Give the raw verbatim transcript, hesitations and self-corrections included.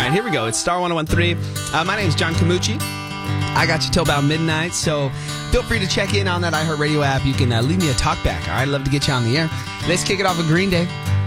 right, here we go. It's Star one oh one three. Uh, my name's John Camucci. I got you till about midnight, so feel free to check in on that iHeartRadio app. You can uh, leave me a talk back. All right, I'd love to get you on the air. Let's kick it off with Green Day.